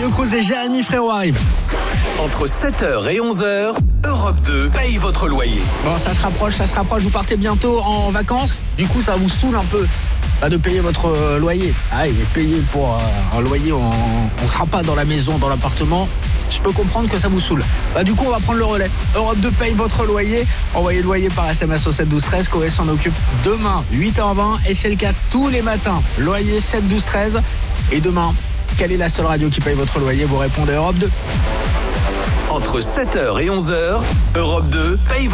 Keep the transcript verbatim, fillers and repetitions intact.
Lecoz et Jérémy Frérot arrivent. Entre sept heures et onze heures, Europe deux paye votre loyer. Bon, ça se rapproche, ça se rapproche. Vous partez bientôt en vacances. Du coup, ça vous saoule un peu bah, de payer votre euh, loyer. Ah, et payer pour euh, un loyer, on ne sera pas dans la maison, dans l'appartement. Je peux comprendre que ça vous saoule. Bah, du coup, on va prendre le relais. Europe deux paye votre loyer. Envoyez le loyer par S M S au sept douze treize. Coé s'en occupe demain, huit heures vingt. Et c'est le cas tous les matins. Loyer sept douze treize. Et demain, quelle est la seule radio qui paye votre loyer? Vous répondez Europe deux. Entre sept heures et onze heures, Europe deux paye votre